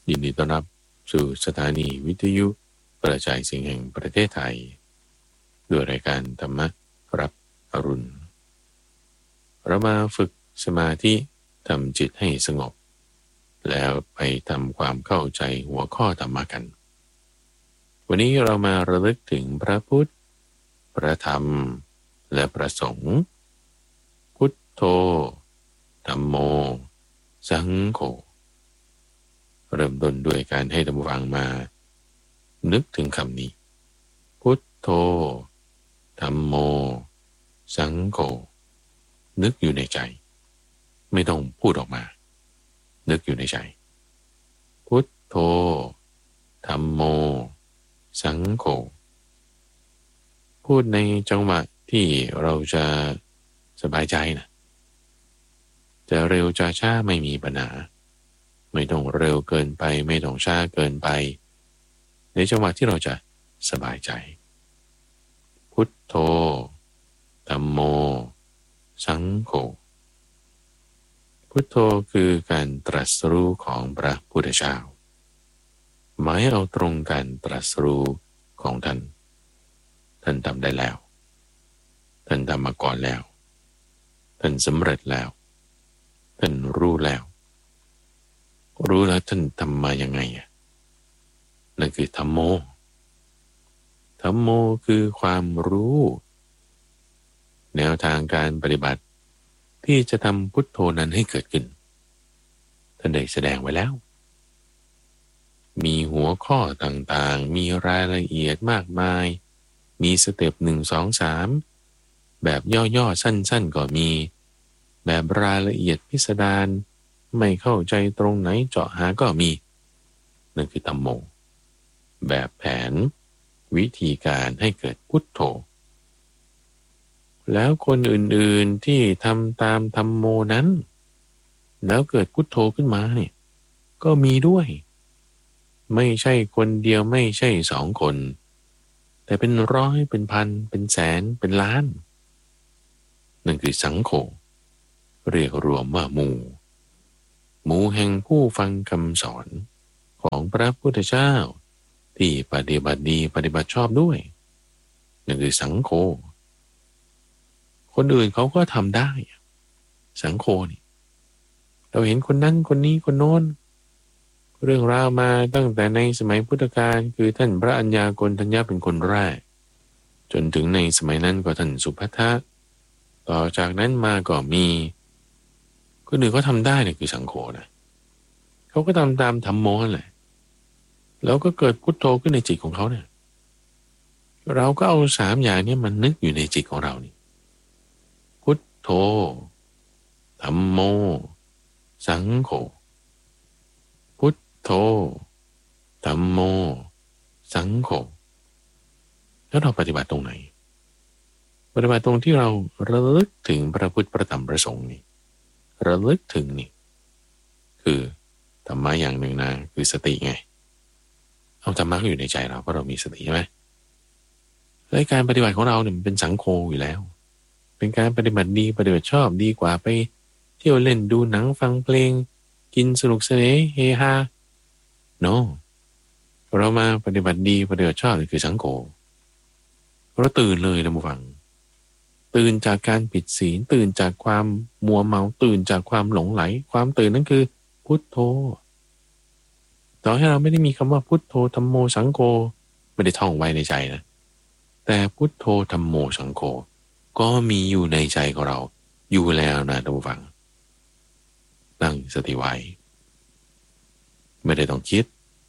ยินดีต้อนรับสู่สถานีวิทยุกระจายเสียงแห่งประเทศไทยด้วยรายการธรรมรับอรุณเรามาฝึกสมาธิทำจิตให้สงบแล้วไปทำความเข้าใจหัวข้อธรรมะกันวันนี้เรามาระลึกถึงพระพุทธพระธรรมและพระสงฆ์พุทโธธัมโมสังโฆเริ่มต้นด้วยการให้ท่านผู้ฟังมานึกถึงคำนี้พุทโธธัมโมสังโฆนึกอยู่ในใจไม่ต้องพูดออกมานึกอยู่ในใจพุทโธธัมโมสังโฆพูดในจังหวะที่เราจะสบายใจนะจะเร็วจะช้าไม่มีปัญหาไม่ต้องเร็วเกินไปไม่ต้องช้าเกินไปในจังหวะที่เราจะสบายใจพุทโธธัมโมสังโฆพุทโธคือการตรัสรู้ของพระพุทธเจ้าหมายเอาตรงการตรัสรู้ของท่านทำได้แล้วท่านทำมาก่อนแล้วท่านสำเร็จแล้วท่านรู้แล้วท่านทำมายังไงนั่นคือธัมโมธัมโมคือความรู้แนวทางการปฏิบัติที่จะทำพุทโธนั้นให้เกิดขึ้นท่านได้แสดงไว้แล้วมีหัวข้อต่างๆมีรายละเอียดมากมายมีสเต็ป1 2 3แบบย่อๆสั้นๆก็มีแบบรายละเอียดพิสดารไม่เข้าใจตรงไหนเจาะหาก็มีนั่นคือธัมโมแบบแผนวิธีการให้เกิดพุทโธแล้วคนอื่นๆที่ทำตามธัมโมนั้นแล้วเกิดพุทโธขึ้นมาเนี่ยก็มีด้วยไม่ใช่คนเดียวไม่ใช่2 คนแต่เป็นร้อยเป็นพันเป็นแสนเป็นล้านนั่นคือสังโฆเรียกรวมว่าหมู่แห่งผู้ฟังคำสอนของพระพุทธเจ้าที่ปฏิบัติดีปฏิบัติชอบด้วยนั่นคือสังโฆคนอื่นเขาก็ทำได้สังโฆนี่เราเห็นคนนั้นคนนี้คนโน้นเรื่องราวมาตั้งแต่ในสมัยพุทธกาลคือท่านพระอัญญาโกณฑัญญะเป็นคนแรกจนถึงในสมัยนั้นก็ท่านสุภัททะต่อจากนั้นมาก็มีคนอื่นเขาทำได้เนี่ยคือสังโฆนะเขาก็ทำตามธัมโมนั่นแหละแล้วก็เกิดพุทโธขึ้นในจิตของเขาเนี่ยเราก็เอา3 อย่างนี้มันนึกอยู่ในจิตของเรานี่พุทโธธัมโมสังโฆพุทโธธัมโมสังโฆแล้วเราปฏิบัติตรงไหนปฏิบัติตรงที่เราระลึกถึงพระพุทธพระธรรมพระสงฆ์นี่ระลึกถึงนี่คือธรรมะอย่างหนึ่งนะคือสติไงเอาธรรมะอยู่ในใจเราเพราะเรามีสติใช่ไหมและการปฏิบัติของเราเนี่ยมันเป็นสังโฆอยู่แล้วเป็นการปฏิบัติดีปฏิบัติชอบดีกว่าไปเที่ยวเล่นดูหนังฟังเพลงกินสนุกสนานเฮฮาโนเรามาปฏิบัติดีปฏิบัติชอบนี่คือสังโฆเราตื่นเลยนะผู้ฟังตื่นจากการผิดศีลตื่นจากความมัวเมาตื่นจากความหลงไหลความตื่นนั้นคือพุทโธต่อให้เราไม่ได้มีคำว่าพุทโธธัมโมสังโฆไม่ได้ท่องไว้ในใจนะแต่พุทโธธัมโมสังโฆก็มีอยู่ในใจของเราอยู่แล้วนะท่านผู้ฟังตั้งสติไว้ไม่ได้ต้องคิด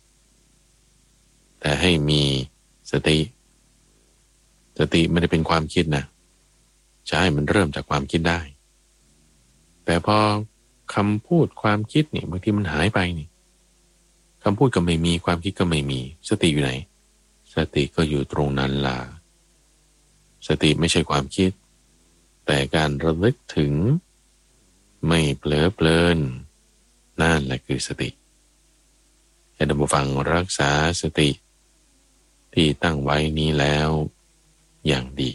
แต่ให้มีสติไม่ได้เป็นความคิดนะใช่มันเริ่มจากความคิดได้แต่พอคำพูดความคิดนี่บางทีมันหายไปนี่คำพูดก็ไม่มีความคิดก็ไม่มีสติอยู่ไหนสติก็อยู่ตรงนั้นล่ะสติไม่ใช่ความคิดแต่การระลึกถึงไม่เผลอเพลินนั่นแหละคือสติให้ท่านผู้ฟังรักษาสติที่ตั้งไว้นี้แล้วอย่างดี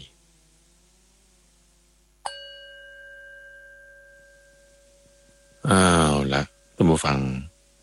อ้าวล่ะท่านผู้ฟัง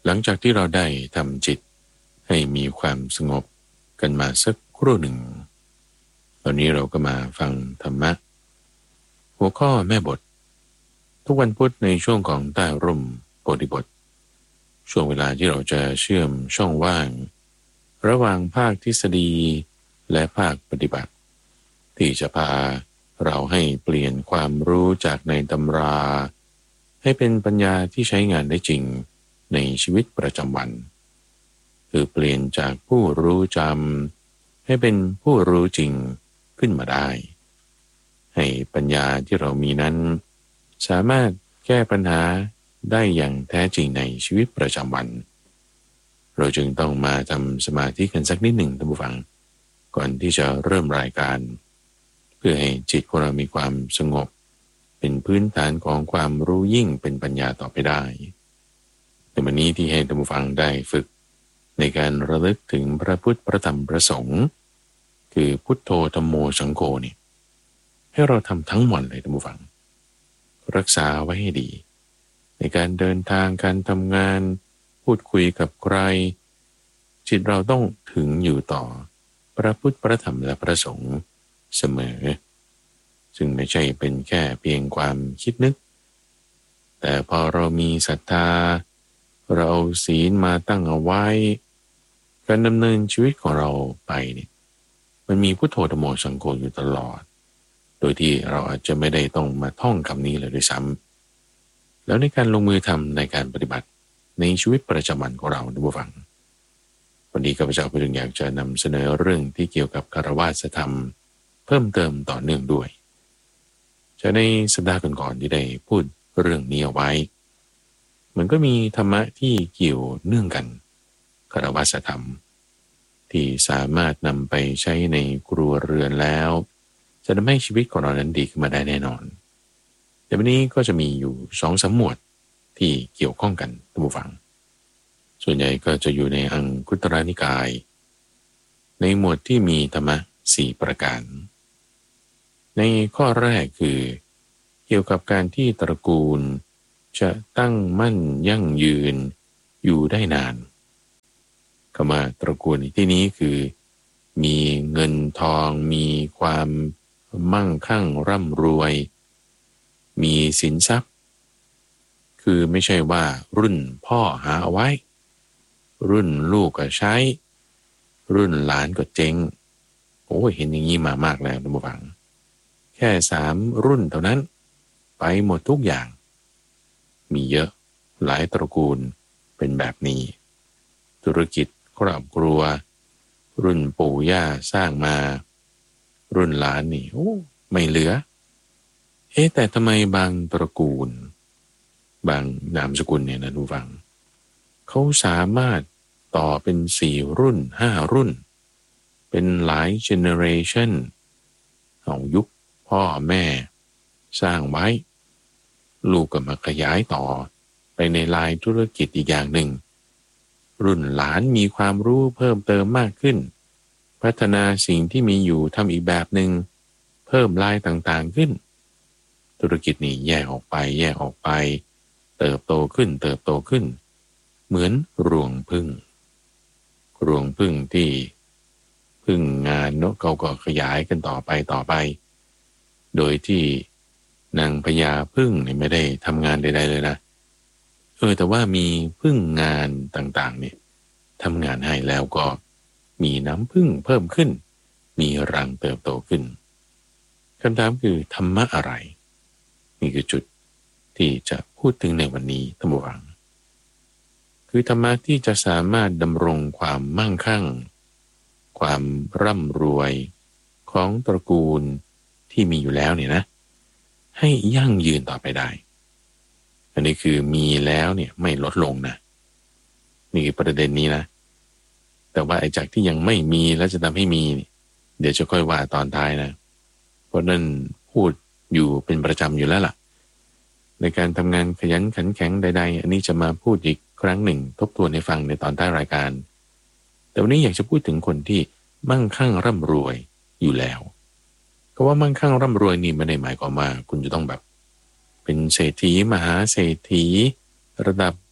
หลังจากที่เราได้ทำจิตให้มีความสงบกันมาสักครู่หนึ่งตอนนี้เราก็มาฟังธรรมะหัวข้อแม่บททุกวันพุธในช่วงของใต้ร่มโพธิบทช่วงเวลาที่เราจะเชื่อมช่องว่างระหว่างภาคทฤษฎีและภาคปฏิบัติที่จะพาเราให้เปลี่ยนความรู้จากในตำราให้เป็นปัญญาที่ใช้งานได้จริงในชีวิตประจำวันคือเปลี่ยนจากผู้รู้จำให้เป็นผู้รู้จริงขึ้นมาได้ให้ปัญญาที่เรามีนั้นสามารถแก้ปัญหาได้อย่างแท้จริงในชีวิตประจำวันเราจึงต้องมาทำสมาธิกันสักนิดหนึ่งท่านผู้ฟังก่อนที่จะเริ่มรายการเพื่อให้จิตของเรามีความสงบเป็นพื้นฐานของความรู้ยิ่งเป็นปัญญาต่อไปได้ในวันนี้ที่ให้ท่านผู้ฟังได้ฝึกในการระลึกถึงพระพุทธพระธรรมพระสงฆ์คือพุทโธธัมโมสังโฆนี่ให้เราทำทั้งวันเลยท่านผู้ฟังรักษาไว้ให้ดีในการเดินทางการทำงานพูดคุยกับใครจิตเราต้องถึงอยู่ต่อพระพุทธพระธรรมและพระสงฆ์เสมอซึ่งไม่ใช่เป็นแค่เพียงความคิดนึกแต่พอเรามีศรัทธาเราเอาศีลมาตั้งเอาไว้การดำเนินชีวิตของเราไปเนี่ยมันมีพุทโธธัมโมสังโฆอยู่ตลอดโดยที่เราอาจจะไม่ได้ต้องมาท่องคำนี้เลยด้วยซ้ำแล้วในการลงมือทำในการปฏิบัติในชีวิตประจำวันของเราท่านผู้ฟังวันนี้ข้าพเจ้าก็จึงอยากจะนำเสนอเรื่องที่เกี่ยวกับคฤหัสถธรรมเพิ่มเติมต่อเนื่องด้วยจะในสัปดาห์ก่อนๆที่ได้พูดเรื่องนี้เอาไว้มันก็มีธรรมะที่เกี่ยวเนื่องกันคฤหัสถธรรมที่สามารถนำไปใช้ในครัวเรือนแล้วจะทำให้ชีวิตของเรานั้นดีขึ้นมาได้แน่นอนแต่วันนี้ก็จะมีอยู่2-3 หมวดที่เกี่ยวข้องกันท่านผู้ฟังส่วนใหญ่ก็จะอยู่ในอังคุตรนิกายในหมวดที่มีธรรมะ4ประการในข้อแรกคือเกี่ยวกับการที่ตระกูลจะตั้งมั่นยั่งยืนอยู่ได้นานคำว่าตระกูลในที่นี้คือมีเงินทองมีความมั่งคั่งร่ำรวยมีสินทรัพย์คือไม่ใช่ว่ารุ่นพ่อหาเอาไว้รุ่นลูกก็ใช้รุ่นหลานก็เจ๊งโอ้เห็นอย่างนี้มามากแล้วท่านผู้ฟังแค่3 รุ่นเท่านั้นไปหมดทุกอย่างมีเยอะหลายตระกูลเป็นแบบนี้ธุรกิจครอบครัวรุ่นปู่ย่าสร้างมารุ่นหลานนี่โอ้ไม่เหลือแต่ทำไมบางตระกูลบางนามสกุลเนี่ยนะทุกฝังเขาสามารถต่อเป็น4 รุ่น5 รุ่นเป็นหลายเจเนเรชันของยุคพ่อแม่สร้างไว้ลูกก็มาขยายต่อไปในลายธุรกิจอีกอย่างหนึ่งรุ่นหลานมีความรู้เพิ่มเติมมากขึ้นพัฒนาสิ่งที่มีอยู่ทำอีกแบบหนึ่งเพิ่มลายต่างๆขึ้นธุรกิจนี้แยกออกไปเติบโตขึ้นเหมือนรวงผึ้งที่พึ่งงานเนาะเขาก็ขยายกันต่อไปโดยที่นางพญาผึ้งเนี่ยไม่ได้ทำงานใดๆเลยนะแต่ว่ามีผึ้งงานต่างๆเนี่ยทำงานให้แล้วก็มีน้ำผึ้งเพิ่มขึ้นมีรังเติบโตขึ้นคำถามคือธรรมะอะไรนี่คือจุดที่จะพูดถึงในวันนี้ท่านผู้ฟังคือธรรมะที่จะสามารถดำรงความมั่งคั่งความร่ำรวยของตระกูลที่มีอยู่แล้วเนี่ยนะให้ยั่งยืนต่อไปได้อันนี้คือมีแล้วเนี่ยไม่ลดลงนะนี่คือประเด็นนี้นะแต่ว่าไอ้จากที่ยังไม่มีแล้วจะทำให้มีเดี๋ยวจะค่อยว่าตอนท้ายนะเพราะนั่นพูดอยู่เป็นประจำอยู่แล้วล่ะในการทำงานขยันขันแข็งใดๆอันนี้จะมาพูดอีกครั้งหนึ่งทบทวนให้ฟังในตอนท้ายรายการแต่วันนี้อยากจะพูดถึงคนที่มั่งคั่งร่ำรวยอยู่แล้วเพราะว่ามั่งคั่งร่ำรวยนี่ไม่ได้หมายความว่าคุณจะต้องแบบเป็นเศรษฐีมหาเศรษฐีระดับ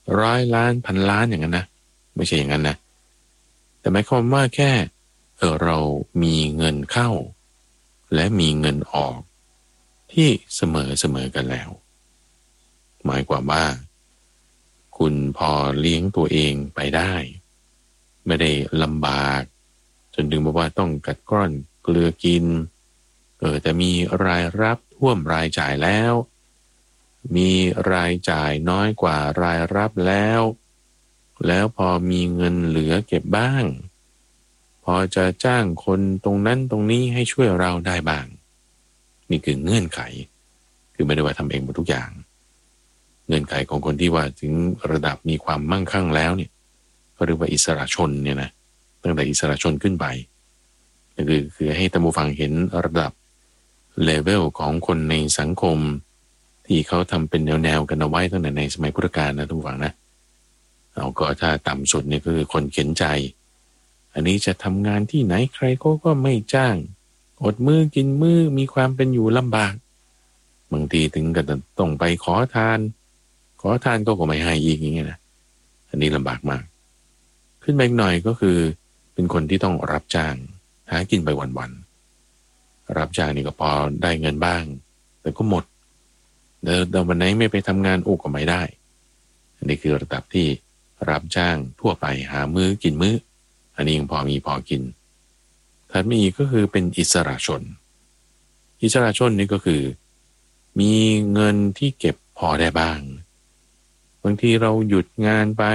100 ล้าน1,000 ล้านอย่างนั้นนะไม่ใช่อย่างนั้นนะแต่หมายความว่าแค่เรามีเงินเข้าและมีเงินออกที่เสมอกันแล้วหมายความว่าคุณพอเลี้ยงตัวเองไปได้ไม่ได้ลำบากจนถึงบอกว่าต้องกัดกร่อนเกลือกินแต่มีรายรับท่วมรายจ่ายแล้วมีรายจ่ายน้อยกว่ารายรับแล้วพอมีเงินเหลือเก็บบ้างพอจะจ้างคนตรงนั้นตรงนี้ให้ช่วยเราได้บ้างนี่คือเงื่อนไขคือไม่ได้ว่าทำเองหมดทุกอย่างเงื่อนไขของคนที่ว่าถึงระดับมีความมั่งคั่งแล้วเนี่ยก็เรียกว่าอิสระชนเนี่ยนะตั้งแต่อิสระชนขึ้นไปคือให้ท่านผู้ฟังเห็นระดับเลเวลของคนในสังคมที่เขาทำเป็นแนวกันเอาไว้ตั้งแต่ในสมัยพุทธกาลนะทุกฝั่งนะเอาก็ถ้าต่ำสุดเนี่ยก็คือคนเข็นใจอันนี้จะทำงานที่ไหนใครก็ไม่จ้างอดมือกินมือมีความเป็นอยู่ลำบากบางทีถึงกับต้องไปขอทานก็ไม่ให้อีกอย่างเงี้ยนะอันนี้ลำบากมากขึ้นไปอีกหน่อยก็คือเป็นคนที่ต้องรับจ้างหากินไปวันๆรับจ้างนี่ก็พอได้เงินบ้างแต่ก็หมดแล้ววันไหนไม่ไปทำงานก็ไม่ได้อันนี้คือระดับที่รับจ้างทั่วไปหามื้อกินมื้ออันนี้ยังพอมีพอกินถัดมาอีกก็คือเป็นอิสระชนนี่ก็คือมีเงินที่เก็บพอได้บ้างบางทีเราหยุดงานไป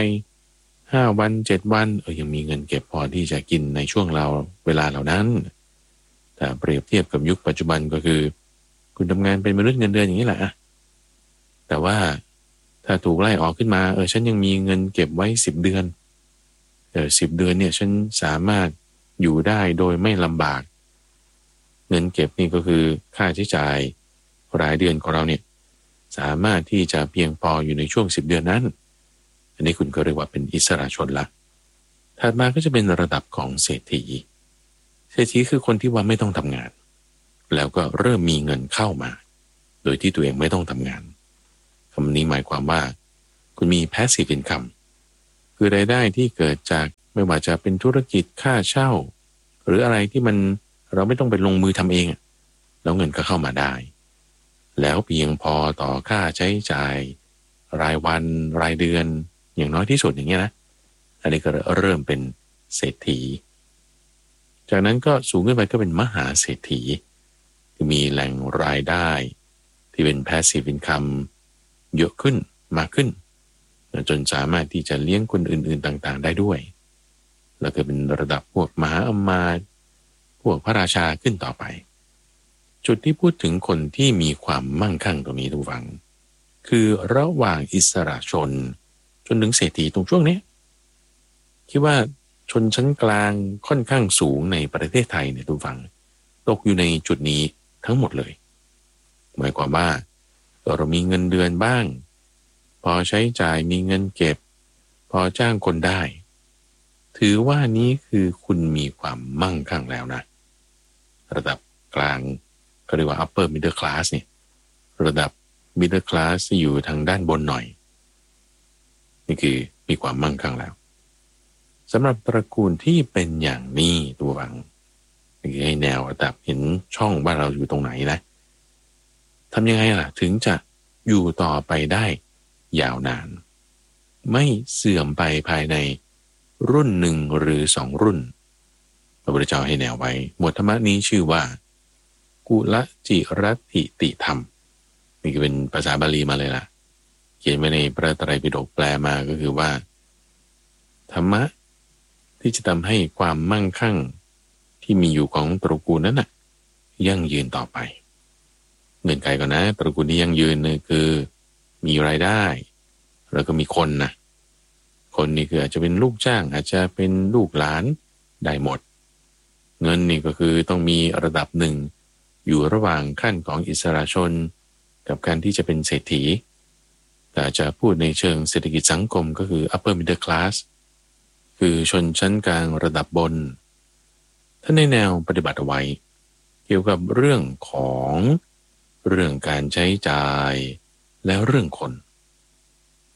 5 วัน7 วันยังมีเงินเก็บพอที่จะกินในช่วงเวลาเหล่านั้นแต่เปรียบเทียบกับยุคปัจจุบันก็คือคุณทำงานเป็นมนุษย์เงินเดือนอย่างนี้แหละแต่ว่าถ้าถูกไล่ออกขึ้นมาฉันยังมีเงินเก็บไว้10 เดือน10 เดือนเนี่ยฉันสามารถอยู่ได้โดยไม่ลำบากเงินเก็บนี่ก็คือค่าใช้จ่ายรายเดือนของเราเนี่ยสามารถที่จะเพียงพออยู่ในช่วง10 เดือนนั้นอันนี้คุณก็เรียกว่าเป็นอิสระชนละถัดมาก็จะเป็นระดับของเศรษฐีคือคนที่ว่าไม่ต้องทำงานแล้วก็เริ่มมีเงินเข้ามาโดยที่ตัวเองไม่ต้องทำงานคำนี้หมายความว่าคุณมี passive income คือรายได้ที่เกิดจากไม่ว่าจะเป็นธุรกิจค่าเช่าหรืออะไรที่มันเราไม่ต้องไปลงมือทำเองแล้วเงินก็เข้ามาได้แล้วเพียงพอต่อค่าใช้จ่ายรายวันรายเดือนอย่างน้อยที่สุดอย่างเงี้ยนะอันนี้ก็เริ่มเป็นเศรษฐีจากนั้นก็สูงขึ้นไปก็เป็นมหาเศรษฐีคือมีแหล่งรายได้ที่เป็น passive income เยอะขึ้นมากขึ้นจนสามารถที่จะเลี้ยงคนอื่นๆต่างๆได้ด้วยแล้วก็เป็นระดับพวกมหาอมาตย์พวกพระราชาขึ้นต่อไปจุดที่พูดถึงคนที่มีความมั่งคั่งตรงนี้ทุกฝังคือระหว่างอิสระชนจนถึงเศรษฐีตรงช่วงนี้คิดว่าชนชั้นกลางค่อนข้างสูงในประเทศไทยเนี่ยทุกฝังตกอยู่ในจุดนี้ทั้งหมดเลยหมายความว่าเรามีเงินเดือนบ้างพอใช้จ่ายมีเงินเก็บพอจ้างคนได้ถือว่านี้คือคุณมีความมั่งคั่งแล้วนะระดับกลางก็เรียกว่า upper middle class เนี่ยระดับ middle class ที่อยู่ทางด้านบนหน่อยนี่คือมีความมั่งคั่งแล้วสำหรับตระกูลที่เป็นอย่างนี้ตัวบังนี่ให้แนวระดับเห็นช่องว่าเราอยู่ตรงไหนนะทำยังไงล่ะถึงจะอยู่ต่อไปได้ยาวนานไม่เสื่อมไปภายในรุ่น1หรือ2รุ่นพระพุทธเจ้าให้แนวไว้หมวดธรรมนี้ชื่อว่ากุลจิรัตถิติธรรมนี่เป็นภาษาบาลีมาเลยล่ะเขียนไว้ในพระไตรปิฎกแปลมาก็คือว่าธรรมะที่จะทำให้ความมั่งคั่งที่มีอยู่ของตระกูลนั้นน่ะยั่งยืนต่อไปเงื่อนไขก่อนนะตระกูลที่ยั่งยืนเนี่ยคือมีรายได้แล้วก็มีคนนะคนนี่คืออาจจะเป็นลูกจ้างอาจจะเป็นลูกหลานได้หมดเงินนี่ก็คือต้องมีระดับหนึ่งอยู่ระหว่างขั้นของอิสระชนกับการที่จะเป็นเศรษฐีแต่จะพูดในเชิงเศรษฐกิจสังคมก็คือ upper middle class คือชนชั้นกลางระดับบนท่านในแนวปฏิบัติเอาไว้เกี่ยวกับเรื่องของเรื่องการใช้จ่ายและเรื่องคน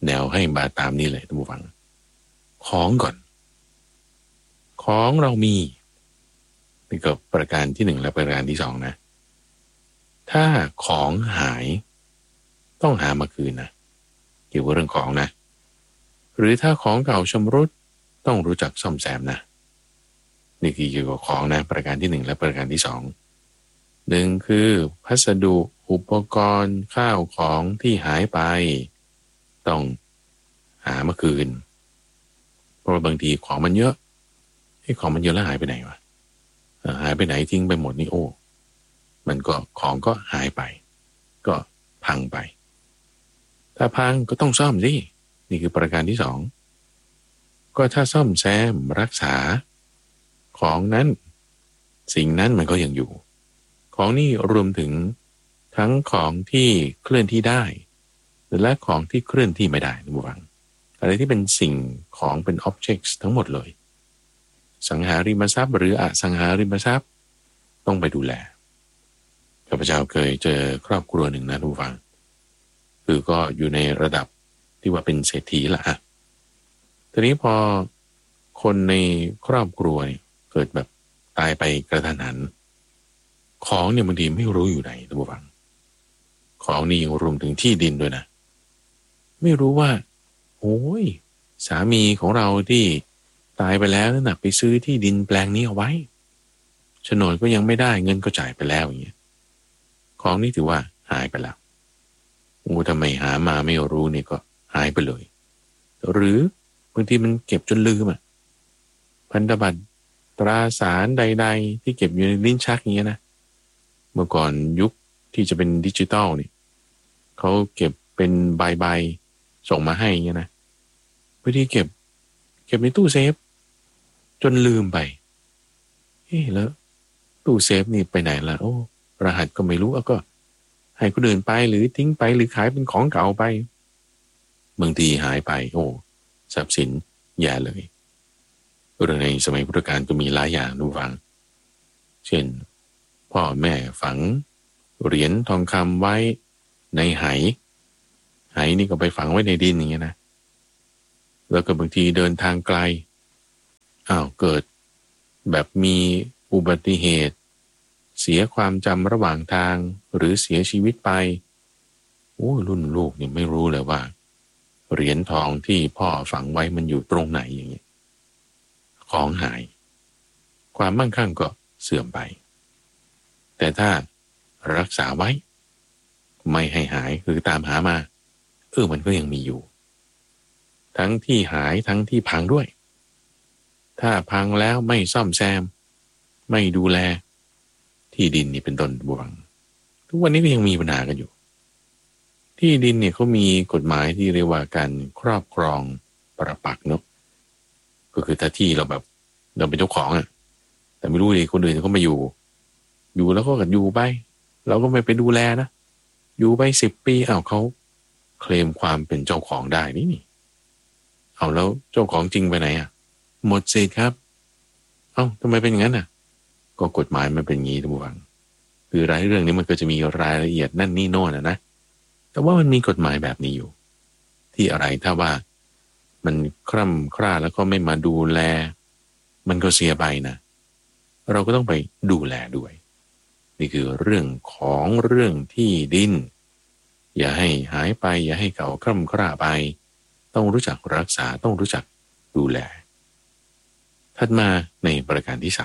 แนวให้มาตามนี้เลยท่านผู้ฟังของก่อนของเรามีนี่ก็ประการที่หนึ่งและประการที่สองนะถ้าของหายต้องหามาคืนนะเกี่ยวกับเรื่องของนะหรือถ้าของเก่าชำรุดต้องรู้จักซ่อมแซมนะนี่คือเกี่ยวกับของนะประการที่หนึ่งและประการที่สองหนึ่งคือพัสดุอุปกรณ์ข้าวของที่หายไปต้องหามาคืนเพราะบางทีของมันเยอะของมันเยอะแล้วหายไปไหนวะหายไปไหนทิ้งไปหมดนี่โอ้มันก็ของก็หายไปก็พังไปถ้าพังก็ต้องซ่อมสินี่คือประการที่สองก็ถ้าซ่อมแซมรักษาของนั้นสิ่งนั้นมันก็ยังอยู่ของนี่รวมถึงทั้งของที่เคลื่อนที่ได้และของที่เคลื่อนที่ไม่ได้นะผู้ฟังอะไรที่เป็นสิ่งของเป็น objects ทั้งหมดเลยสังหาริมทรัพย์หรืออสังหาริมทรัพย์ต้องไปดูแลข้าพเจ้าเคยเจอครอบครัวหนึ่งนะผู้ฟังคือก็อยู่ในระดับที่ว่าเป็นเศรษฐีละทีนี้พอคนในครอบครัวเกิดแบบตายไปกระทันหันของเนี่ยบางทีไม่รู้อยู่ไหนท่านผู้ฟังของนี่ยังรวมถึงที่ดินด้วยนะไม่รู้ว่าโอ้ยสามีของเราที่ตายไปแล้วนั่นนะไปซื้อที่ดินแปลงนี้เอาไว้โฉนดก็ยังไม่ได้เงินก็จ่ายไปแล้วอย่างเงี้ยของนี่ถือว่าหายไปแล้วโอ้ทำไมหามาไม่รู้นี่ก็หายไปเลยหรือบางทีมันเก็บจนลืมพันธบัตรตราสารใดๆที่เก็บอยู่ในลิ้นชักอย่างเงี้ยนะเมื่อก่อนยุคที่จะเป็นดิจิตอลนี่เขาเก็บเป็นใบๆส่งมาให้อย่างเงี้ยนะบางทีเก็บในตู้เซฟจนลืมไปแล้วตู้เซฟนี่ไปไหนล่ะโอ้รหัสก็ไม่รู้ก็ให้คนอื่นไปหรือทิ้งไปหรือขายเป็นของเก่าไปบางทีหายไปโอ้ทรัพย์สินแย่เลยเรื่องในสมัยพุทธกาลก็มีหลายอย่างดูฟังเช่นพ่อแม่ฝังเหรียญทองคำไว้ในไหนี่ก็ไปฝังไว้ในดินอย่างเงี้ยนะแล้วก็บางทีเดินทางไกลเกิดแบบมีอุบัติเหตุเสียความจำระหว่างทางหรือเสียชีวิตไปโอ้รุ่นลูกเนี่ยไม่รู้เลยว่าเหรียญทองที่พ่อฝังไว้มันอยู่ตรงไหนอย่างเงี้ยของหายความมั่งคั่งก็เสื่อมไปแต่ถ้ารักษาไว้ไม่ให้หายหรือตามหามามันก็ยังมีอยู่ทั้งที่หายทั้งที่พังด้วยถ้าพังแล้วไม่ซ่อมแซมไม่ดูแลที่ดินนี่เป็นต้นบวงทุกวันนี้ก็ยังมีปัญหากันอยู่ที่ดินเนี่ยเขามีกฎหมายที่เรียกว่าการครอบครองปรปักษ์เนาะก็คือถ้าที่เราแบบเราเป็นเจ้าของแต่ไม่รู้ดิคนอื่นเขามาอยู่แล้วก็กันอยู่ไปเราก็ไม่ไปดูแลนะอยู่ไป10 ปีเขาเคลมความเป็นเจ้าของได้นี่แล้วเจ้าของจริงไปไหนหมดสิทธิ์ครับทำไมเป็นอย่างนั้นก็กฎหมายมันเป็นอย่างนี้ทุกฝังคือรายเรื่องนี้มันก็จะมีรายละเอียดนั่นนี่โน่นนะแต่ว่ามันมีกฎหมายแบบนี้อยู่ที่อะไรถ้าว่ามันคร่ำคร่าแล้วก็ไม่มาดูแลมันก็เสียไปนะเราก็ต้องไปดูแลด้วยนี่คือเรื่องของเรื่องที่ดินอย่าให้หายไปอย่าให้เก่าคร่ำคร่าไปต้องรู้จักรักษาต้องรู้จักดูแลถัดมาในประการที่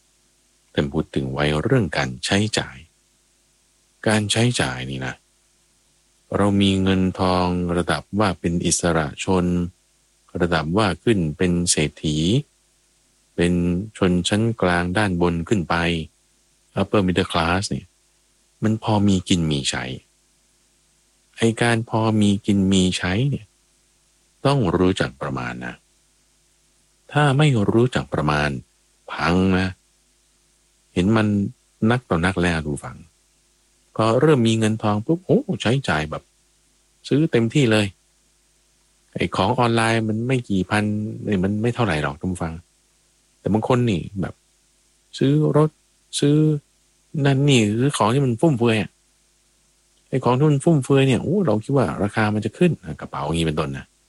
3ท่านพูดถึงไว้เรื่องการใช้จ่ายการใช้จ่ายนี่นะเรามีเงินทองระดับว่าเป็นอิสระชนระดับว่าขึ้นเป็นเศรษฐีเป็นชนชั้นกลางด้านบนขึ้นไป upper middle class เนี่ยมันพอมีกินมีใช้ไอ้การพอมีกินมีใช้เนี่ยต้องรู้จักประมาณนะถ้าไม่รู้จักประมาณพังนะเห็นมันนักต่อนักแล้วดูฟังพอเริ่มมีเงินทองปุ๊บใช้จ่ายแบบซื้อเต็มที่เลยไอ้ของออนไลน์มันไม่กี่พันนี่มันไม่เท่าไหร่หรอกทุกฟังแต่บางคนนี่แบบซื้อรถซื้อนั่นนี่หรือของที่มันฟุ่มเฟือยไอ้ของที่มันฟุ่มเฟือยเนี่ยเราคิดว่าราคามันจะขึ้นกระเป๋าอย่างนี้เป็นต้นนะ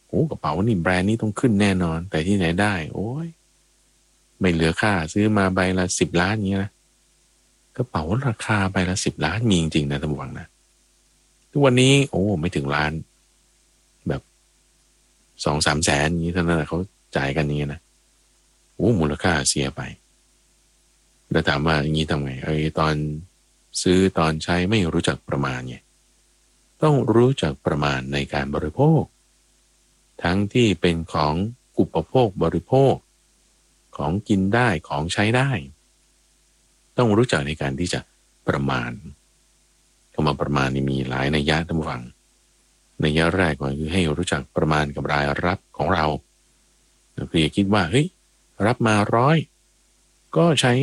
โอ้กระเป๋านี่แบรนด์นี้ต้องขึ้นแน่นอนแต่ที่ไหนได้โอ้ยไม่เหลือค่าซื้อมาใบละ10 ล้านอย่างเงี้ยนะกระเป๋าราคาใบละ10 ล้านมีจริงๆนะท่านผู้ฟังนะทุกวันนี้โอ้ไม่ถึงล้านแบบ2-3 แสนอย่างนี้เท่านั้นแหละเขาจ่ายกันอย่างเงี้ยนะโอ้มูลค่าเสียไปแล้วถามว่าอย่างนี้ทำไงตอนซื้อตอนใช้ไม่รู้จักประมาณไงต้องรู้จักประมาณในการบริโภคทั้งที่เป็นของอุปโภคบริโภคของกินได้ของใช้ได้ต้องรู้จักในการที่จะประมาณคำว่าประมาณนี่มีหลายนัยยะท่านผู้ฟังนัยยะแรกก็คือให้รู้จักประมาณกับรายรับของเราคืออย่าคิดว่าเฮ้ยรับมา100ก็ใช้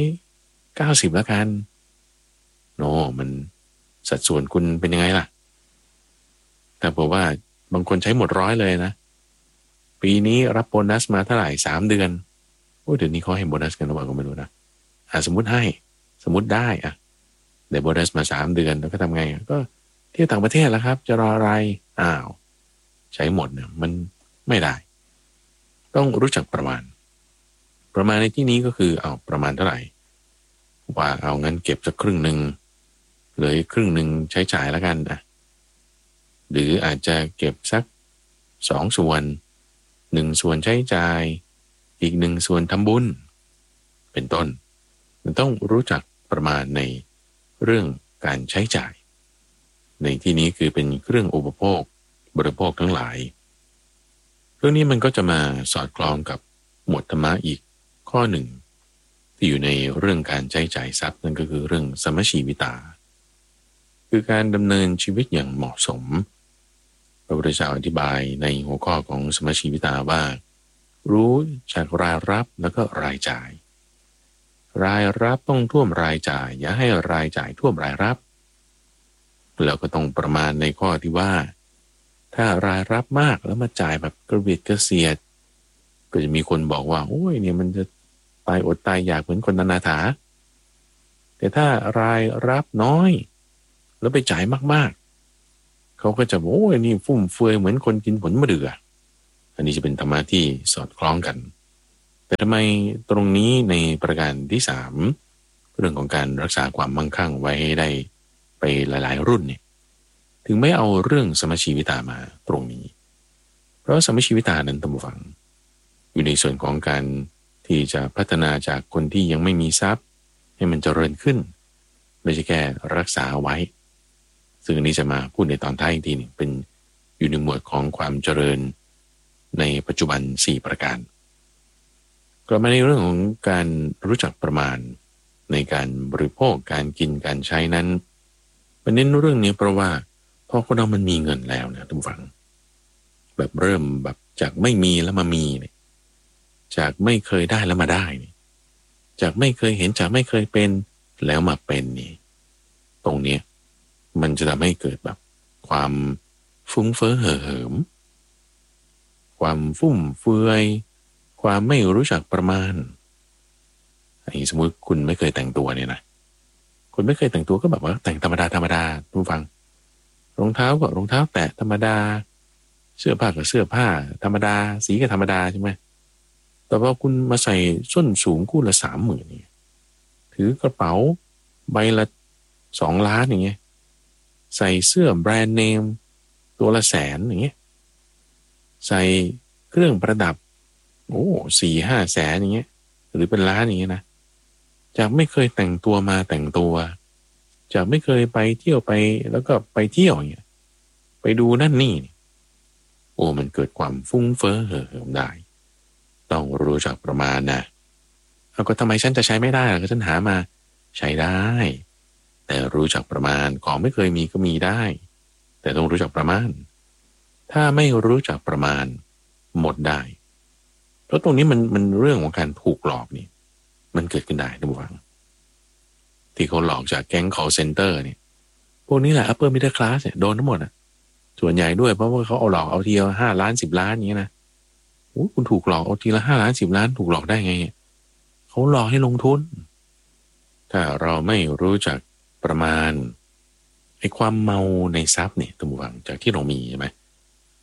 90แล้วกันโนมันสัดส่วนคุณเป็นยังไงล่ะแต่บอกว่าบางคนใช้หมด100เลยนะปีนี้รับโบนัสมาเท่าไหร่3 เดือนโอ้เดี๋ยวนี้เขาให้โบนัสกันหรือเปล่าก็ไม่รู้นะสมมติได้ได้โบนัสมา3 เดือนแล้วก็ทำไงก็เที่ยวต่างประเทศแล้วครับจะรออะไรใช้หมดเนี่ยมันไม่ได้ต้องรู้จักประมาณในที่นี้ก็คือเอาประมาณเท่าไหร่ว่าเอางั้นเก็บสักครึ่งหนึ่งเหลือครึ่งหนึ่งใช้จ่ายแล้วกันหรืออาจจะเก็บสัก2 ส่วน1 ส่วนใช้จ่ายอีก1 ส่วนทำบุญเป็นต้นมันต้องรู้จักประมาณในเรื่องการใช้จ่ายในที่นี้คือเป็นเครื่องอุปโภคบริโภคทั้งหลายเรื่องนี้มันก็จะมาสอดคล้องกับหมวดธรรมะอีกข้อหนึ่งที่อยู่ในเรื่องการใช้จ่ายทรัพย์นั่นก็คือเรื่องสมชีวิตาคือการดำเนินชีวิตอย่างเหมาะสมพระพุทธเจ้าอธิบายในหัวข้อของสมชีวิตาว่ารู้จากรายรับแล้วก็รายจ่ายรายรับต้องท่วมรายจ่ายอย่าให้รายจ่ายท่วมรายรับแล้วก็ต้องประมาณในข้อที่ว่าถ้ารายรับมากแล้วมาจ่ายแบบกระเบียดกระเสียดก็จะมีคนบอกว่าโอ้ยเนี่ยมันจะตายอดตายอยากเหมือนคนอนาถาแต่ถ้ารายรับน้อยแล้วไปจ่ายมากๆเขาก็จะบอกโอ้ยนี่ฟุ่มเฟือยเหมือนคนกินผลมะเดื่ออันนี้จะเป็นธรรมะที่สอดคล้องกันแต่ทำไมตรงนี้ในประการที่3เรื่องของการรักษาความมั่งคั่งไว้ได้ไปหลายๆรุ่นเนี่ยถึงไม่เอาเรื่องสมชีวิตามาตรงนี้เพราะสมชีวิตานั้นท่านผู้ฟังอยู่ในส่วนของการที่จะพัฒนาจากคนที่ยังไม่มีทรัพย์ให้มันเจริญขึ้นไม่ใช่แค่รักษาไว้ซึ่งอันนี้จะมาพูดในตอนท้ายอีกทีนึงเป็นอยู่ในหมวดของความเจริญในปัจจุบัน4ประการกลับมาในเรื่องของการรู้จักประมาณในการบริโภคการกินการใช้นั้นประเด็นเรื่องนี้เพราะว่าพอคนเรามันมีเงินแล้วนะทุกฝังแบบเริ่มแบบจากไม่มีแล้วมามีเนี่ยจากไม่เคยได้แล้วมาได้เนี่ยจากไม่เคยเห็นจากไม่เคยเป็นแล้วมาเป็นนี่ตรงเนี้ยมันจะทำให้เกิดแบบความฟุ้งเฟ้อเห่อเหิมความฟุ่มเฟือยความไม่รู้จักประมาณสมมติคุณไม่เคยแต่งตัวเนี่ยนะคุณไม่เคยแต่งตัวก็แบบว่าแต่งธรรมดาทุกฟังรองเท้าก็รองเท้าแตะธรรมดาเสื้อผ้าก็เสื้อผ้าธรรมดาสีก็ธรรมดาใช่ไหมแต่พอคุณมาใส่ส้นสูงคู่ละ30,000นี่ถือกระเป๋าใบละ2 ล้านอย่างเงี้ยใส่เสื้อแบรนด์เนมตัวละ100,000อย่างเงี้ยใส่เครื่องประดับ4-5 แสนอย่างเงี้ยหรือเป็นล้านอย่างเงี้ยนะจากไม่เคยแต่งตัวมาแต่งตัวจากไม่เคยไปเที่ยวไปแล้วก็ไปเที่ยวอย่างเงี้ยไปดูนั่นนี่มันเกิดความฟุ้งเฟ้อเห่อเหิมได้ต้องรู้จักประมาณนะแล้วก็ทำไมฉันจะใช้ไม่ได้ล่ะก็ฉันหามาใช้ได้แต่รู้จักประมาณของไม่เคยมีก็มีได้แต่ต้องรู้จักประมาณถ้าไม่รู้จักประมาณหมดได้เพราะตรงนี้มันเรื่องของการถูกหลอกนี่มันเกิดขึ้นได้นะบุฟังที่เขาหลอกจากแก๊ง call center เนี่ยพวกนี้แหละ upper middle class เนี่ยโดนทั้งหมดอ่ะส่วนใหญ่ด้วยเพราะว่าเขาเอาหลอกเอาทีละ5 ล้าน10 ล้านอย่างเงี้ยนะคุณถูกหลอกเอาทีละ5 ล้าน10 ล้านถูกหลอกได้ไงเขาหลอกให้ลงทุนถ้าเราไม่รู้จักประมาณไอ้ความเมาในทรัพย์เนี่ยตัวฟังจากที่เรามีใช่ไหม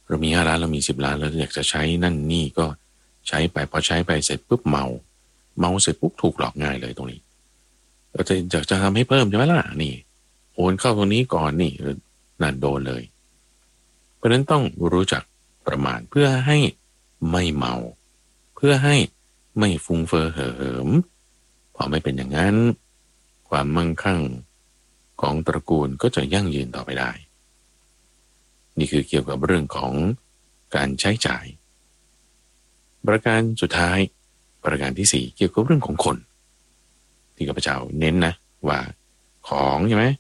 เรามี5 ล้านเรามี10 ล้านแล้วอยากจะใช้นั่นนี่ก็ใช้ไปพอใช้ไปเสร็จปุ๊บเมาเสร็จปุ๊บถูกหลอกง่ายเลยตรงนี้เราจะอยากจะทำให้เพิ่มใช่ไหมล่ะนี่โอนเข้าตรงนี้ก่อนนี่นั่นโดนเลยเพราะฉะนั้นต้องรู้จักประมาณเพื่อให้ไม่เมาเพื่อให้ไม่ฟุ้งเฟ้อเห่อเหิมพอไม่เป็นอย่างนั้นความมั่งคั่งของตระกูลก็จะยั่งยืนต่อไปได้นี่คือเกี่ยวกับเรื่องของการใช้จ่ายประการสุดท้ายประการที่4เกี่ยวกับเรื่องของคนที่ข้าพเจ้าเน้นนะว่าของใช่ไหม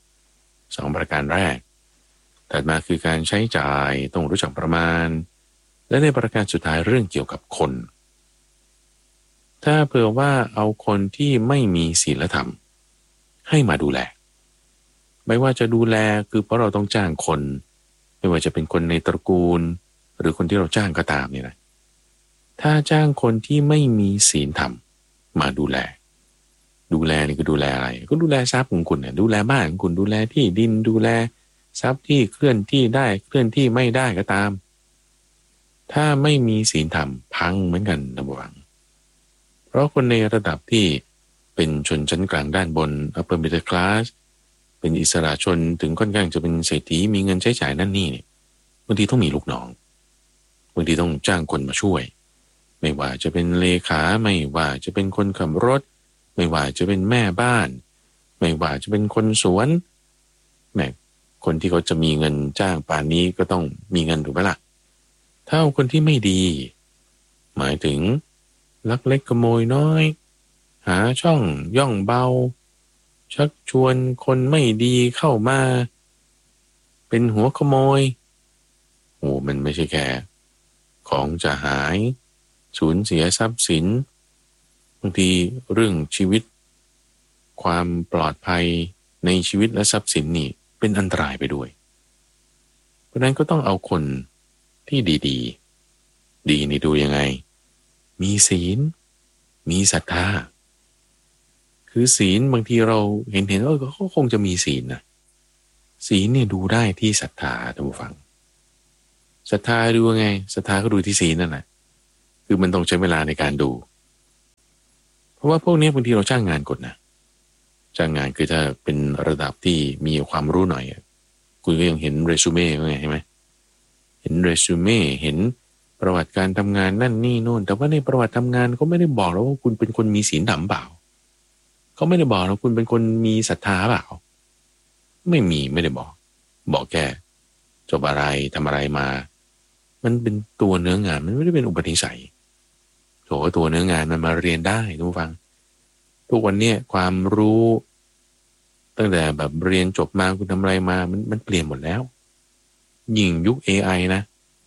2ประการแรกถัดมาคือการใช้จ่ายต้องรู้จักประมาณและในประการสุดท้ายเรื่องเกี่ยวกับคนถ้าเผื่อว่าเอาคนที่ไม่มีศีลธรรมให้มาดูแลไม่ว่าจะดูแลคือเพราะเราต้องจ้างคนไม่ว่าจะเป็นคนในตระกูลหรือคนที่เราจ้างก็ตามเนี่ยนะถ้าจ้างคนที่ไม่มีศีลธรรมมาดูแลนี่ก็ดูแลอะไรก็ดูแลทรัพย์ของคุณเนี่ยดูแลบ้านของคุณดูแลที่ดินดูแลทรัพย์ที่เคลื่อนที่ได้เคลื่อนที่ไม่ได้ก็ตามถ้าไม่มีศีลธรรมพังเหมือนกันนะบังเพราะคนในระดับที่เป็นชนชั้นกลางด้านบน upper middle class เป็นอิสระชนถึงค่อนข้างจะเป็นเศรษฐีมีเงินใช้จ่ายนั่นนี่เนี่ยบางทีต้องมีลูกน้องบางทีต้องจ้างคนมาช่วยไม่ว่าจะเป็นเลขาไม่ว่าจะเป็นคนขับรถไม่ว่าจะเป็นแม่บ้านไม่ว่าจะเป็นคนสวนแม่คนที่เขาจะมีเงินจ้างป่านนี้ก็ต้องมีเงินถูกไหมล่ะถ้าคนที่ไม่ดีหมายถึงลักเล็กขโมยน้อยหาช่องย่องเบาชักชวนคนไม่ดีเข้ามาเป็นหัวขโมยโอ้มันไม่ใช่แค่ของจะหายสูญเสียทรัพย์สินบางทีเรื่องชีวิตความปลอดภัยในชีวิตและทรัพย์สินนี่เป็นอันตรายไปด้วยเพราะนั้นก็ต้องเอาคนที่ดีนี่ดูยังไงมีศีลมีศรัทธาคือศีลบางทีเราเห็นว่าเขาคงจะมีศีลนะศีลเนี่ยดูได้ที่ศรัทธาท่านผู้ฟังศรัทธาดูยังไงศรัทธาก็ดูที่ศีลนั่นแหละคือมันต้องใช้เวลาในการดูเพราะว่าพวกนี้บางทีเราจ้างงานกดนะจ้างงานคือถ้าเป็นระดับที่มีความรู้หน่อยคุณก็ยังเห็นเรซูเม่ไงใช่ไหมเห็นเรซูเม่เห็นประวัติการทำงานนั่นนี่โน่นแต่ว่าในประวัติทำงานเขาไม่ได้บอกแล้วว่าคุณเป็นคนมีศีลธรรมเปล่าเขาไม่ได้บอกแล้วคุณเป็นคนมีศรัทธาเปล่าไม่ได้บอกแค่จบอะไรทำอะไรมามันเป็นตัวเนื้องานมันไม่ได้เป็นอุปนิสัยโถตัวเนื้องานมันมาเรียนได้ทุกฟังทุกวันนี้ความรู้ตั้งแต่แบบเรียนจบมาคุณทำอะไรมามันเปลี่ยนหมดแล้วยิ่งยุค AI นะ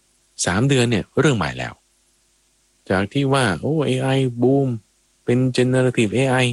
3 เดือนเนี่ยเรื่องใหม่แล้วจากที่ว่าโอ้ AI บูมเป็น generative AI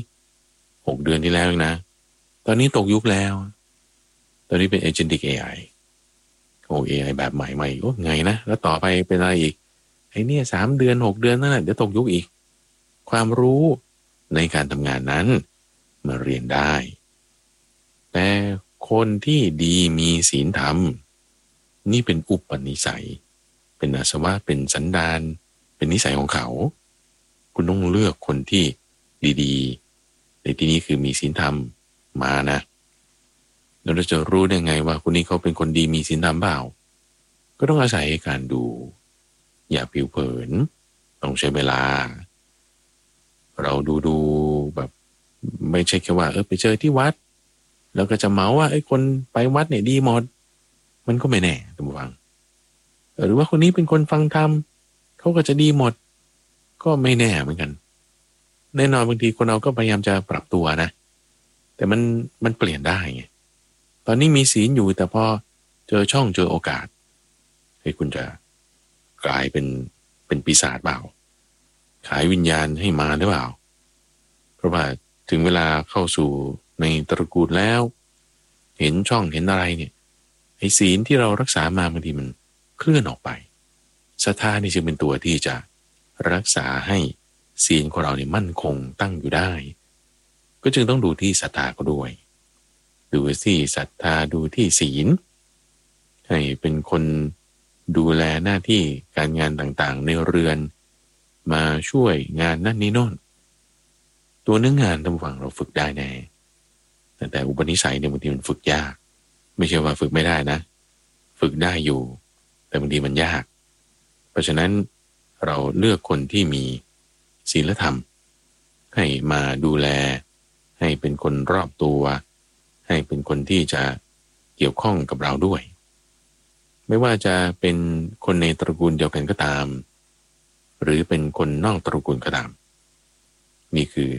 6 เดือนที่แล้วเองนะตอนนี้ตกยุคแล้วตอนนี้เป็น agentic AI โอ้ AI แบบใหม่โอ้ไงนะแล้วต่อไปเป็นอะไรอีกไอ้เนี่ย3 เดือน6 เดือนนั่นแหละเดี๋ยวตกยุคอีกความรู้ในการทำงานนั้นมาเรียนได้แต่คนที่ดีมีศีลธรรมนี่เป็นอุปนิสัยเป็นอาสวะเป็นสันดานเป็นนิสัยของเขาคุณต้องเลือกคนที่ดีๆในที่นี้คือมีศีลธรรมมานะแล้วเราจะรู้ได้ไงว่าคนนี้เขาเป็นคนดีมีศีลธรรมเปล่าก็ต้องอาศัยการดูอย่าผิวเผินต้องใช้เวลาเราดูแบบไม่ใช่แค่ว่าไปเจอที่วัดแล้วก็จะเมาว่าไอ้คนไปวัดเนี่ยดีหมดมันก็ไม่แน่ท่านผู้ฟังหรือว่าคนนี้เป็นคนฟังธรรมเขาก็จะดีหมดก็ไม่แน่เหมือนกันแน่นอนบางทีคนเราก็พยายามจะปรับตัวนะแต่มันเปลี่ยนได้ไงตอนนี้มีศีลอยู่แต่พอเจอช่องเจอโอกาสให้คุณจะกลายเป็นปีศาจเปล่าขายวิญญาณให้มาหรือเปล่าเพราะว่าถึงเวลาเข้าสู่ในตระกูลแล้วเห็นช่องเห็นอะไรเนี่ยไอ้ศีลที่เรารักษามาบางทีมันเคลื่อนออกไปศรัทธานี่จึงเป็นตัวที่จะรักษาให้ศีลของเราเนี่ยมั่นคงตั้งอยู่ได้ก็จึงต้องดูที่ศรัทธาก็ด้วยดูที่ศรัทธาดูที่ศีลให้เป็นคนดูแลหน้าที่การงานต่างๆในเรือนมาช่วยงานนั่นนี่โน่นตัวเนื้องานตามฝั่งเราฝึกได้แน่แต่อุปนิสัยเนี่ยบางทีมันฝึกยากไม่ใช่ว่าฝึกไม่ได้นะฝึกได้อยู่แต่บางทีมันยากเพราะฉะนั้นเราเลือกคนที่มีศีลธรรมให้มาดูแลให้เป็นคนรอบตัวให้เป็นคนที่จะเกี่ยวข้องกับเราด้วยไม่ว่าจะเป็นคนในตระกูลเดียวกันก็ตามหรือเป็นคนนอกตระกูลก็ตามนี่คือ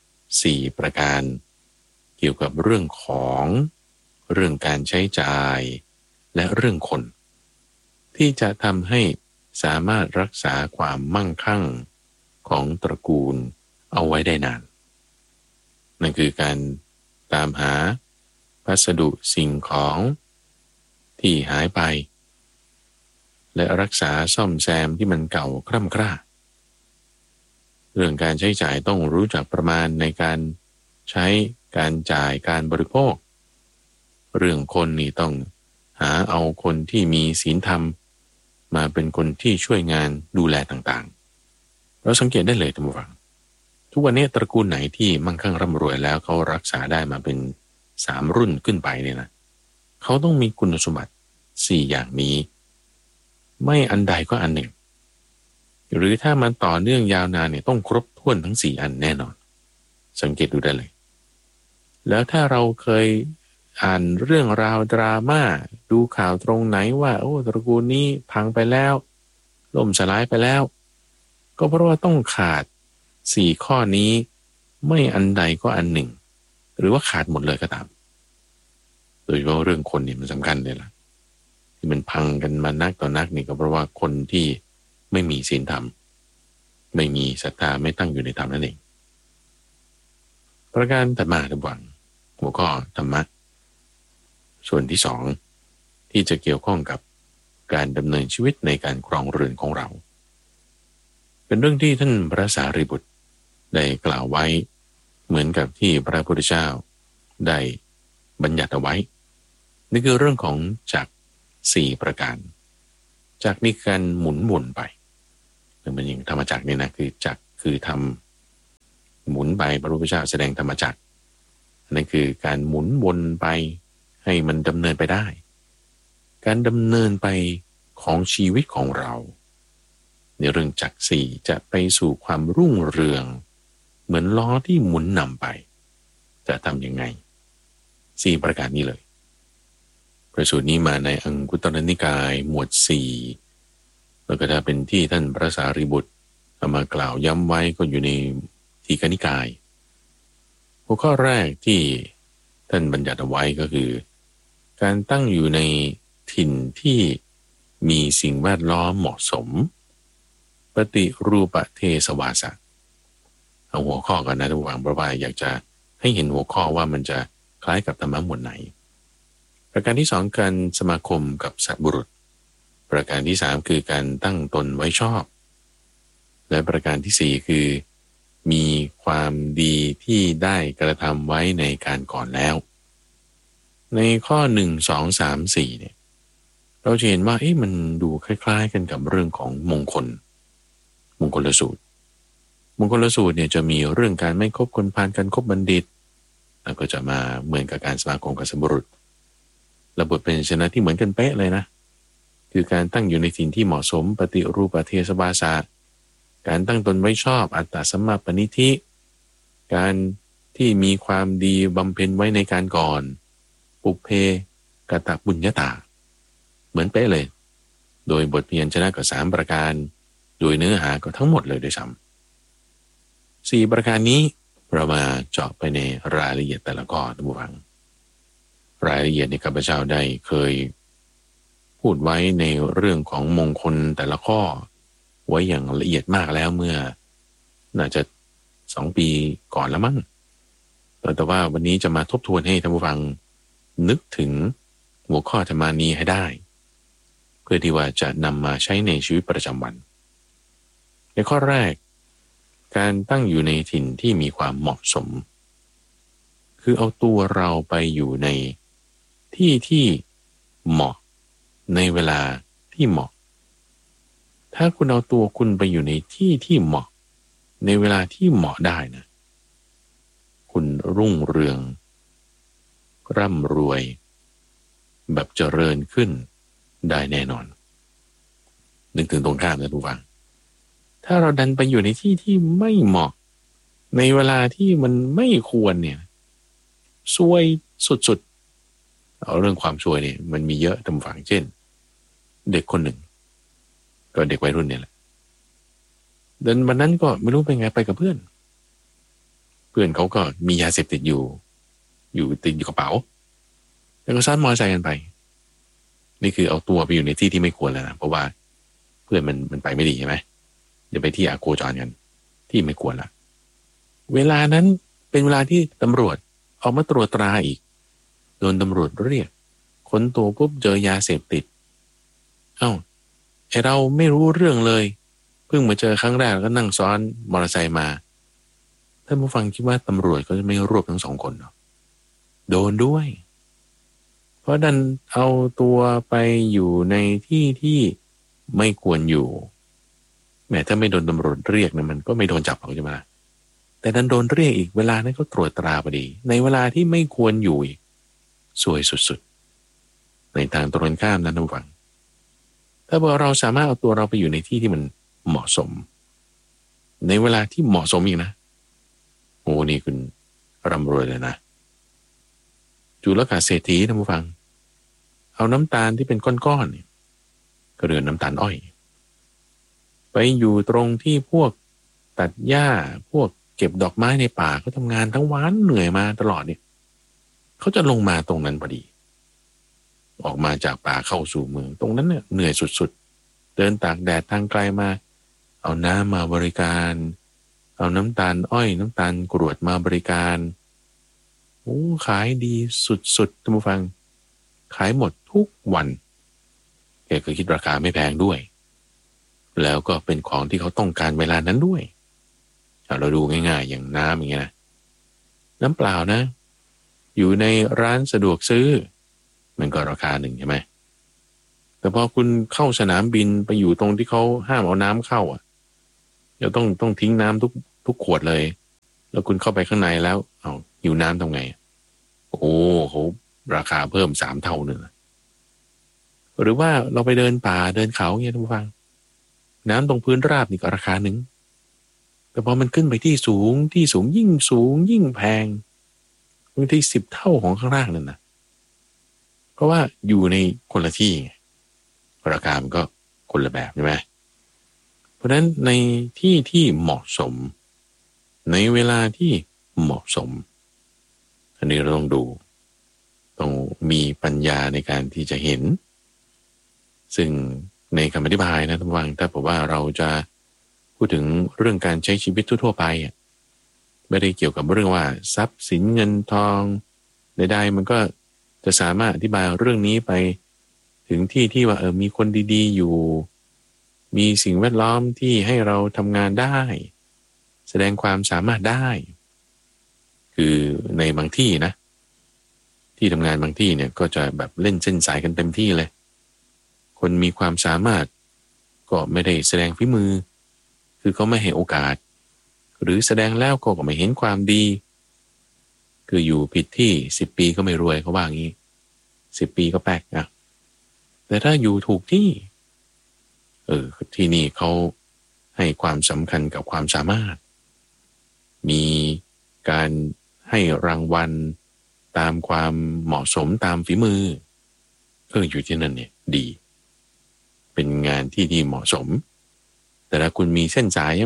4ประการเกี่ยวกับเรื่องของเรื่องการใช้จ่ายและเรื่องคนที่จะทำให้สามารถรักษาความมั่งคั่งของตระกูลเอาไว้ได้นานนั่นคือการตามหาพัสดุสิ่งของที่หายไปและรักษาซ่อมแซมที่มันเก่าคร่ำคร่าเรื่องการใช้จ่ายต้องรู้จักประมาณในการใช้การจ่ายการบริโภคเรื่องคนนี่ต้องหาเอาคนที่มีศีลธรรมมาเป็นคนที่ช่วยงานดูแลต่างๆเราสังเกตได้เลยท่านผู้ฟังทุกวันนี้ตระกูลไหนที่มั่งคั่งร่ำรวยแล้วเขารักษาได้มาเป็น3รุ่นขึ้นไปเนี่ยนะเขาต้องมีคุณสมบัติ4อย่างนี้ไม่อันใดก็อันหนึ่งหรือถ้ามันต่อเนื่องยาวนานเนี่ยต้องครบถ้วนทั้ง4อันแน่นอนสังเกตดูได้เลยแล้วถ้าเราเคยอ่านเรื่องราวดราม่าดูข่าวตรงไหนว่าโอ้ตระกูลนี้พังไปแล้วล่มสลายไปแล้วก็เพราะว่าต้องขาด4ข้อนี้ไม่อันใดก็อันหนึ่งหรือว่าขาดหมดเลยก็ตามโดยเฉพาะเรื่องคนเนี่ยมันสำคัญเลยล่ะที่มันพังกันมานักต่อนักนี่ก็เพราะว่าคนที่ไม่มีศีลธรรมไม่มีศรัทธาไม่ตั้งอยู่ในธรรมนั่นเองประการถัดมาระหว่างหัวข้อธรรมะส่วนที่2ที่จะเกี่ยวข้องกับการดำเนินชีวิตในการครองเรือนของเราเป็นเรื่องที่ท่านพระสารีบุตรได้กล่าวไว้เหมือนกับที่พระพุทธเจ้าได้บัญญัติเอาไว้นี่คือเรื่องของจักร4ประการจักรนี่การหมุนวนไปมันอย่างธรรมจักรนี่นะคือจักรคือทำหมุนไปพระพุทธเจ้าแสดงธรรมจักรนั่นคือการหมุนวนไปให้มันดำเนินไปได้การดำเนินไปของชีวิตของเราในเรื่องจักร4จะไปสู่ความรุ่งเรืองเหมือนล้อที่หมุนนำไปจะทำยังไง4ประการนี้เลยพระสูตรนี้มาในอังคุตรนิกายหมวด4แล้วก็ถ้าเป็นที่ท่านพระสารีบุตรเอามากล่าวย้ำไว้ก็อยู่ในทีฆนิกายหัวข้อแรกที่ท่านบัญญัติเอาไว้ก็คือการตั้งอยู่ในถิ่นที่มีสิ่งแวดล้อมเหมาะสมปฏิรูปเทศวาสะเอาหัวข้อกันนะทุกฝั่งเพราะว่าอยากจะให้เห็นหัวข้อว่ามันจะคล้ายกับธรรมะหมวดไหนประการที่2การสมาคมกับสัตว์บุรุษประการที่3คือการตั้งตนไว้ชอบและประการที่4คือมีความดีที่ได้กระทำไว้ในการก่อนแล้วในข้อ1 2 3 4เนี่ยเราจะเห็นว่ามันดูคล้ายๆกันกับเรื่องของมงคลสูตรมงคลสูตรเนี่ยจะมีเรื่องการไม่คบคนพาลการคบบัณฑิตแล้วก็จะมาเหมือนกับการสมาคมกับสัตว์บุรุษระบบเป็นชนะที่เหมือนกันเป๊ะเลยนะคือการตั้งอยู่ในถิ่นที่เหมาะสมปฏิรูปเทศวาสะการตั้งตนไว้ชอบอัตตสัมมาปณิธิการที่มีความดีบำเพ็ญไว้ในการก่อนปุเพกตบุญญาตาเหมือนเป๊ะเลยโดยบทเพียรชนะก็3ประการโดยเนื้อหาก็ทั้งหมดเลยด้วยซ้ำ4ประการนี้เรามาเจาะไปในรายละเอียดแต่ละข้อท่านผู้ฟังรายละเอียดในข้าพเจ้าได้เคยพูดไว้ในเรื่องของมงคลแต่ละข้อไว้อย่างละเอียดมากแล้วเมื่อน่าจะ2 ปีก่อนแล้วมั้งแต่ว่าวันนี้จะมาทบทวนให้ท่านผู้ฟังนึกถึงหัวข้อธรรมานี้ให้ได้เพื่อที่ว่าจะนำมาใช้ในชีวิตประจำวันในข้อแรกการตั้งอยู่ในถิ่นที่มีความเหมาะสมคือเอาตัวเราไปอยู่ในที่ที่เหมาะในเวลาที่เหมาะถ้าคุณเอาตัวคุณไปอยู่ในที่ที่เหมาะในเวลาที่เหมาะได้นะคุณรุ่งเรืองร่ำรวยแบบเจริญขึ้นได้แน่นอนนึกถึงตรงข้ามนะทุกฝังถ้าเราดันไปอยู่ในที่ที่ไม่เหมาะในเวลาที่มันไม่ควรเนี่ยซวยสุดๆเอาเรื่องความซวยเนี่ยมันมีเยอะทำฝังเช่นเด็กคนหนึ่งก็เด็กวัยรุ่นเนี่ยแหละเดินวันนั้นก็ไม่รู้เป็นไงไปกับเพื่อนเขาก็มียาเสพติดอยู่ติดอยู่กระเป๋าแล้วก็ซ้อนมอเตอร์ไซค์กันไปนี่คือเอาตัวไปอยู่ในที่ที่ไม่ควรแล้วนะเพราะว่าเพื่อนมันไปไม่ดีใช่ไหมอย่าไปที่อโคจรกันที่ไม่ควรละเวลานั้นเป็นเวลาที่ตำรวจออกมาตรวจตราอีกโดนตำรวจเรียกค้นตัวปุ๊บเจอยาเสพติดไอเราไม่รู้เรื่องเลยเพิ่งมาเจอครั้งแรกแล้วก็นั่งซ้อนมอเตอร์ไซค์มาท่านผู้ฟังคิดว่าตำรวจก็จะไม่รวบทั้งสองคนหรอโดนด้วยเพราะดันเอาตัวไปอยู่ในที่ที่ไม่ควรอยู่แม้ถ้าไม่โดนตำรวจเรียกนะมันก็ไม่โดนจับหรอกใช่ไหมแต่ดันโดนเรียกอีกเวลานั้นก็ตรวจตราพอดีในเวลาที่ไม่ควรอยู่อีกสวยสุดๆในทางตรงข้ามนั้นท่านผู้ฟังถ้าเราสามารถเอาตัวเราไปอยู่ในที่ที่มันเหมาะสมในเวลาที่เหมาะสมอีกนะโอ้นี่คุณร่ำรวยเลยนะจุลกาเศรษฐีท่านผู้ฟังเอาน้ำตาลที่เป็นก้อนๆเนี่ยก็เรือนน้ำตาลอ้อยไปอยู่ตรงที่พวกตัดหญ้าพวกเก็บดอกไม้ในป่าเขาทำงานทั้งวันเหนื่อยมาตลอดเนี่ยเขาจะลงมาตรงนั้นพอดีออกมาจากป่าเข้าสู่เมืองตรงนั้นเนี่ยเหนื่อยสุดๆเดินตากแดดทางไกลมาเอาน้ำมาบริการเอาน้ำตาลอ้อยน้ำตาลกรวดมาบริการโอ้ขายดีสุดๆท่านผู้ฟังขายหมดทุกวันแกก็คิดราคาไม่แพงด้วยแล้วก็เป็นของที่เขาต้องการเวลานั้นด้วยเราดูง่ายๆอย่างน้ำอย่างเงี้ยนะน้ำเปล่านะอยู่ในร้านสะดวกซื้อมันก็ราคาหนึ่งใช่ไหมแต่พอคุณเข้าสนามบินไปอยู่ตรงที่เขาห้ามเอาน้ำเข้าเดี๋ยวต้องทิ้งน้ำทุกขวดเลยแล้วคุณเข้าไปข้างในแล้วหิวน้ำทำไงโอ้เขาราคาเพิ่ม3 เท่าหนึ่งหรือว่าเราไปเดินป่าเดินเขาเงี้ยท่านผู้ฟังน้ำตรงพื้นราบนี่ก็ราคาหนึ่งแต่พอมันขึ้นไปที่สูงยิ่งสูงยิ่งแพงบางที10 เท่าของข้างล่างนั่นนะเพราะว่าอยู่ในคนละที่ราคามันก็คนละแบบใช่ไหมเพราะฉะนั้นในที่ที่เหมาะสมในเวลาที่เหมาะสมอันนี้เราต้องมีปัญญาในการที่จะเห็นซึ่งในคำอธิบายนะท่านผู้ฟังถ้าบอกว่าเราจะพูดถึงเรื่องการใช้ชีวิตทั่วไปไม่ได้เกี่ยวกับเรื่องว่าทรัพย์สินเงินทองใดๆมันก็จะสามารถอธิบายเรื่องนี้ไปถึงที่ว่ามีคนดีๆอยู่มีสิ่งแวดล้อมที่ให้เราทำงานได้แสดงความสามารถได้คือในบางที่นะที่ทำงานบางที่เนี่ยก็จะแบบเล่นเส้นสายกันเต็มที่เลยคนมีความสามารถก็ไม่ได้แสดงฝีมือคือเขาไม่ให้โอกาสหรือแสดงแล้วก็ไม่เห็นความดีคืออยู่ผิดที่10 ปีก็ไม่รวยเขาว่างี้10 ปีก็แปลกนะแต่ถ้าอยู่ถูกที่ที่นี่เขาให้ความสำคัญกับความสามารถมีการให้รางวัลตามความเหมาะสมตามฝีมืออยู่ที่นั่นเนี่ยดีเป็นงานที่ดีเหมาะสมแต่ถ้าคุณมีเส้นสาย